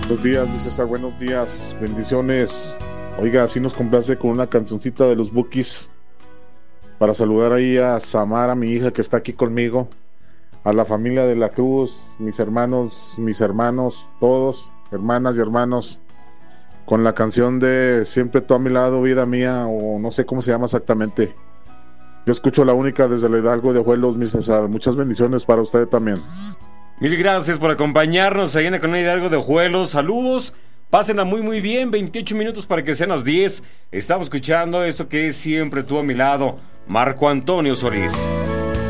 Buenos días, mi César, buenos días, bendiciones. Oiga, así nos complace con una cancioncita de los Bukis para saludar ahí a Samara, mi hija que está aquí conmigo, a la familia de la Cruz, mis hermanos, todos, hermanas y hermanos, con la canción de Siempre tú a mi lado, vida mía, o no sé cómo se llama exactamente. Yo escucho la única desde el Hidalgo de Ajuelos, mi César. Muchas bendiciones para usted también. Mil gracias por acompañarnos ahí en la Colonia Hidalgo de Ojuelos. Saludos, pásenla muy bien. 28 minutos para que sean las 10. Estamos escuchando esto que es Siempre tú a mi lado. Marco Antonio Solís.